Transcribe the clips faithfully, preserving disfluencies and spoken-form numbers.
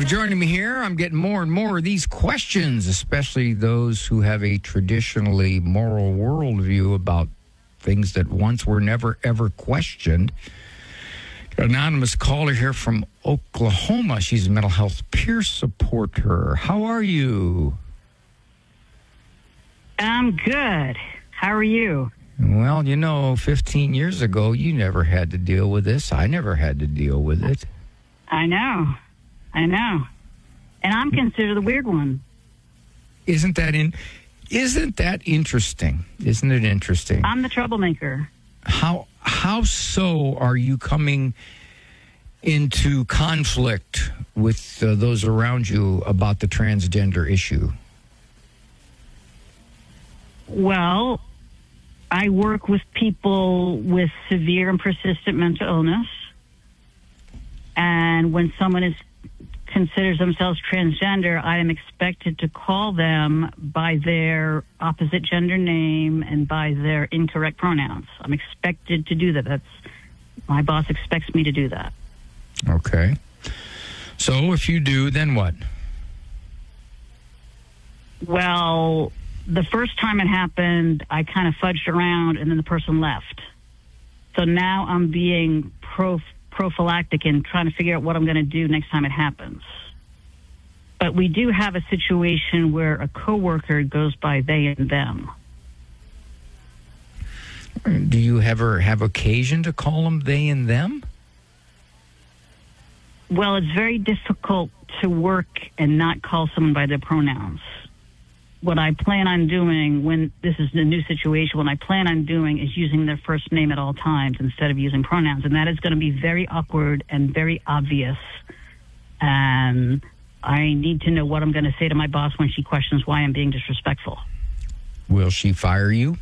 joining me here. I'm getting more and more of these questions, especially those who have a traditionally moral worldview about things that once were never, ever questioned. Anonymous caller here from Oklahoma. She's a mental health peer supporter. How are you? I'm good. How are you? Well, you know, fifteen years ago, you never had to deal with this. I never had to deal with it. I know. I know. And I'm considered the weird one. Isn't that in? Isn't that interesting? Isn't it interesting? I'm the troublemaker. How how so are you coming into conflict with uh, those around you about the transgender issue? Well, I work with people with severe and persistent mental illness. And when someone is considers themselves transgender, I am expected to call them by their opposite gender name and by their incorrect pronouns. I'm expected to do that. That's my boss expects me to do that. Okay. So if you do, then what? Well, the first time it happened, I kind of fudged around and then the person left. So now I'm being pro prophylactic and trying to figure out what I'm going to do next time it happens. But we do have a situation where a coworker goes by they and them. Do you ever have occasion to call them they and them? Well, it's very difficult to work and not call someone by their pronouns. What I plan on doing when this is a new situation, what I plan on doing is using their first name at all times instead of using pronouns. And that is going to be very awkward and very obvious. And I need to know what I'm going to say to my boss when she questions why I'm being disrespectful. Will she fire you?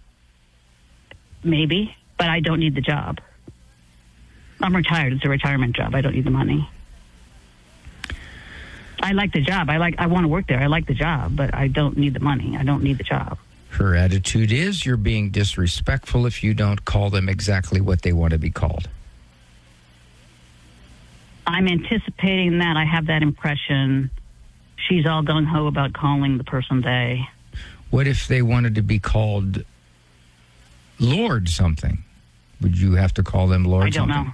Maybe, but I don't need the job. I'm retired. It's a retirement job. I don't need the money. I like the job. I like. I want to work there. I like the job, but I don't need the money. I don't need the job. Her attitude is you're being disrespectful if you don't call them exactly what they want to be called. I'm anticipating that. I have that impression. She's all gung-ho about calling the person they. What if they wanted to be called Lord something? Would you have to call them Lord something? I don't know.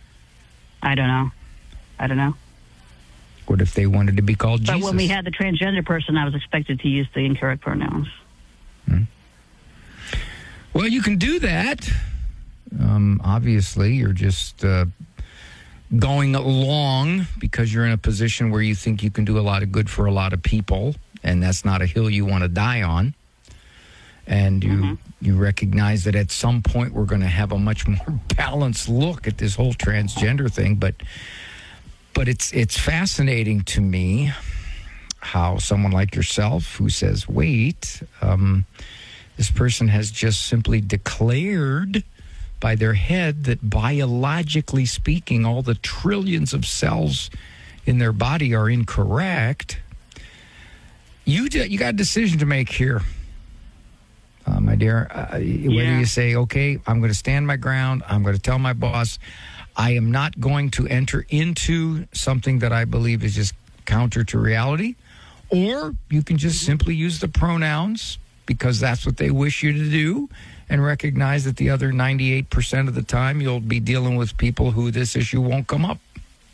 I don't know. I don't know. What if they wanted to be called Jesus? But when we had the transgender person, I was expected to use the incorrect pronouns. Hmm. Well, you can do that. Um, obviously, you're just uh, going along because you're in a position where you think you can do a lot of good for a lot of people, and that's not a hill you want to die on. And you mm-hmm. you recognize that at some point we're going to have a much more balanced look at this whole transgender thing, but but it's it's fascinating to me how someone like yourself who says, wait, um, this person has just simply declared by their head that biologically speaking, all the trillions of cells in their body are incorrect. You d- you got a decision to make here. Uh, my dear, uh, yeah. Whether you say, okay, I'm going to stand my ground, I'm going to tell my boss, I am not going to enter into something that I believe is just counter to reality, or you can just simply use the pronouns because that's what they wish you to do and recognize that the other ninety-eight percent of the time you'll be dealing with people who this issue won't come up.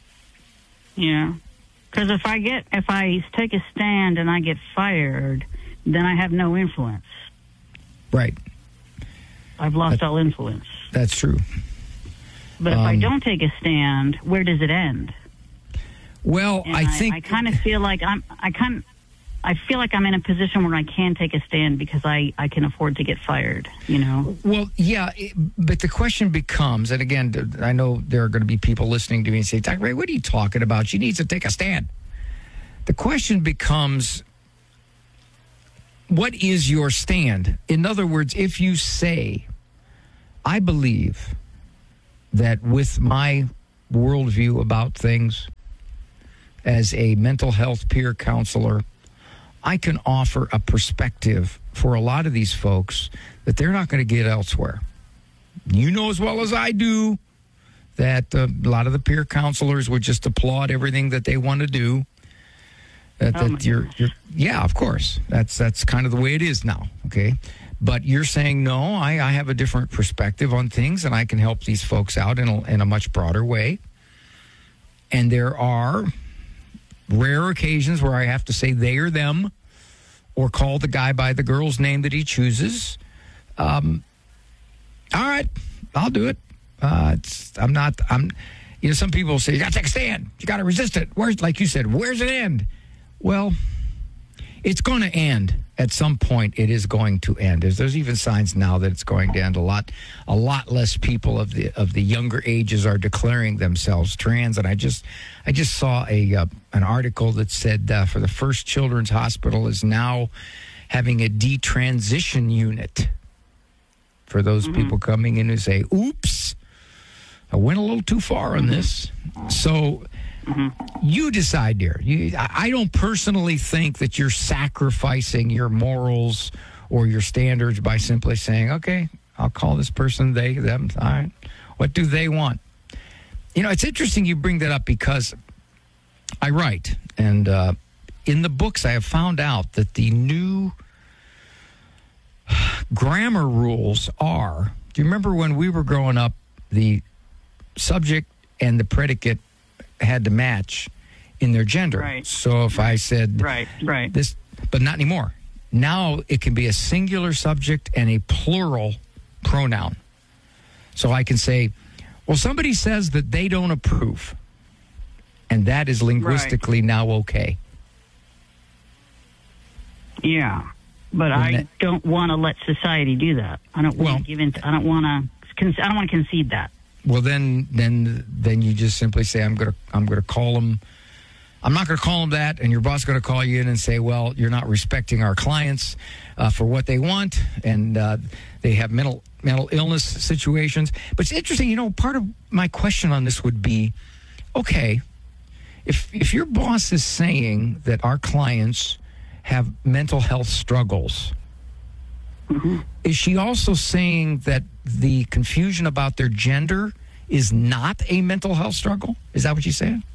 Yeah, because if I get, if I take a stand and I get fired, then I have no influence. Right. I've lost that, all influence. That's true. But if um, I don't take a stand, where does it end? Well, and I, I think I kind of feel like I'm. I kind. I feel like I'm in a position where I can take a stand because I, I can afford to get fired. You know. Well, yeah, it, but the question becomes, and again, I know there are going to be people listening to me and say, "Doctor Ray, what are you talking about? She needs to take a stand." The question becomes, what is your stand? In other words, if you say, I believe that with my worldview about things as a mental health peer counselor, I can offer a perspective for a lot of these folks that they're not going to get elsewhere. You know as well as I do that uh, a lot of the peer counselors would just applaud everything that they want to do. That, Oh, that you're, you're, yeah, of course. That's that's kind of the way it is now. Okay, but you're saying no. I, I have a different perspective on things, and I can help these folks out in a, in a much broader way. And there are rare occasions where I have to say they or them, or call the guy by the girl's name that he chooses. Um, all right, I'll do it. Uh, it's, I'm not. I'm. You know, some people say you got to take a stand. You got to resist it. Where's, like you said, where's it end? Well, it's going to end at some point. It is going to end. There's, there's even signs now that it's going to end. A lot, a lot less people of the of the younger ages are declaring themselves trans. And I just, I just saw a uh, an article that said uh, for the First Children's Hospital is now having a detransition unit for those mm-hmm. people coming in who say, "Oops, I went a little too far on this." So. Mm-hmm. You decide, dear. You, I don't personally think that you're sacrificing your morals or your standards by simply saying, okay, I'll call this person they, them. All right. What do they want? You know, it's interesting you bring that up because I write. And uh, in the books, I have found out that the new grammar rules are, do you remember when we were growing up, the subject and the predicate had to match in their gender. Right. So if I said right, right. this, but not anymore. Now it can be a singular subject and a plural pronoun. So I can say, well, somebody says that they don't approve. And that is linguistically right. now okay. Yeah. But Wouldn't I that, don't want to let society do that. I don't want well, to give in. I don't want to. I don't want to concede that. Well, then, then, then you just simply say, "I'm gonna, I'm gonna call them. I'm not gonna call them that." And your boss is gonna call you in and say, "Well, you're not respecting our clients uh, for what they want, and uh, they have mental mental illness situations." But it's interesting, you know. Part of my question on this would be, okay, if if your boss is saying that our clients have mental health struggles. Mm-hmm. Is she also saying that the confusion about their gender is not a mental health struggle? Is that what she's saying?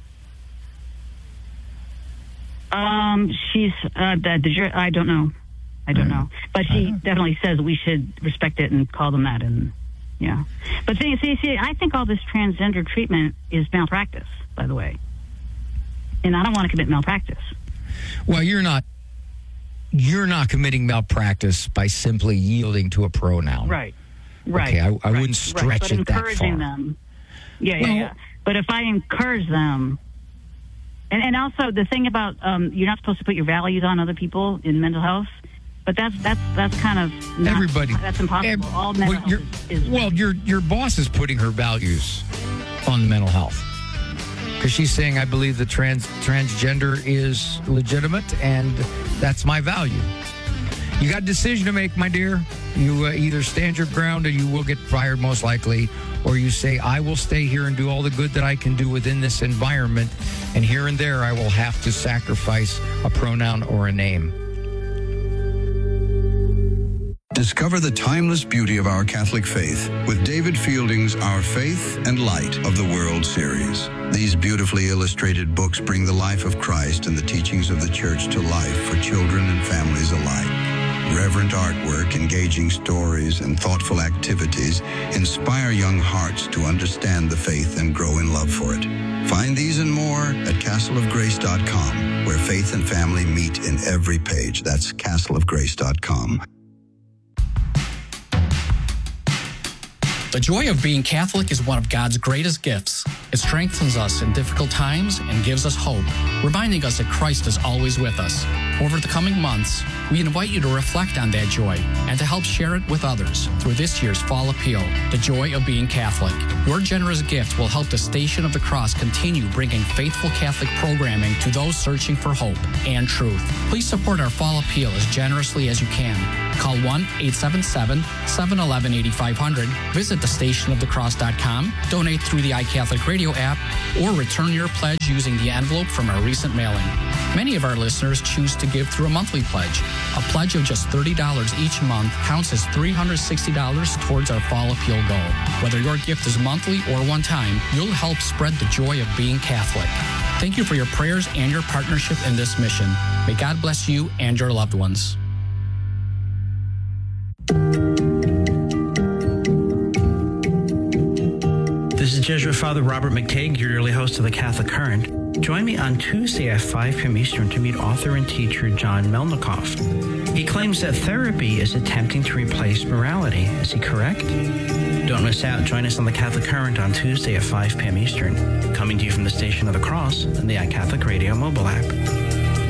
Um, she's, uh, the, the, I don't know. I don't know. But she uh-huh. definitely says we should respect it and call them that. And yeah. But see, see, see, I think all this transgender treatment is malpractice, by the way. And I don't want to commit malpractice. Well, you're not. You're not committing malpractice by simply yielding to a pronoun. Right. Right. Okay, I, I right. wouldn't stretch right. but it that far. Encouraging them. Yeah, well, yeah, yeah. But if I encourage them, and, and also the thing about um, you're not supposed to put your values on other people in mental health, but that's that's that's kind of not, everybody. That's impossible. Every, All mental well, health is, is well, your your boss is putting her values on the mental health. Because she's saying, I believe that trans transgender is legitimate, and that's my value. You got a decision to make, my dear. You uh, either stand your ground and you will get fired most likely, or you say, I will stay here and do all the good that I can do within this environment, and here and there I will have to sacrifice a pronoun or a name. Discover the timeless beauty of our Catholic faith with David Fielding's Our Faith and Light of the World series. These beautifully illustrated books bring the life of Christ and the teachings of the Church to life for children and families alike. Reverent artwork, engaging stories, and thoughtful activities inspire young hearts to understand the faith and grow in love for it. Find these and more at castle of grace dot com, where faith and family meet in every page. That's castle of grace dot com. The joy of being Catholic is one of God's greatest gifts. It strengthens us in difficult times and gives us hope, reminding us that Christ is always with us. Over the coming months, we invite you to reflect on that joy and to help share it with others through this year's Fall Appeal, The Joy of Being Catholic. Your generous gift will help the Station of the Cross continue bringing faithful Catholic programming to those searching for hope and truth. Please support our Fall Appeal as generously as you can. Call one eight seven seven, seven one one, eight five zero zero, visit the station of the cross dot com, donate through the iCatholic Radio app, or return your pledge using the envelope from our recent mailing. Many of our listeners choose to give through a monthly pledge. A pledge of just thirty dollars each month counts as three hundred sixty dollars towards our Fall Appeal goal. Whether your gift is monthly or one time, you'll help spread the joy of being Catholic. Thank you for your prayers and your partnership in this mission. May God bless you and your loved ones. This is Jesuit Father Robert McTague, your yearly host of the Catholic Current. Join me on Tuesday at five p.m. Eastern to meet author and teacher John Melnikoff. He claims that therapy is attempting to replace morality. Is he correct? Don't miss out. Join us on the Catholic Current on Tuesday at five p.m. Eastern. Coming to you from the Station of the Cross and the iCatholic Radio mobile app.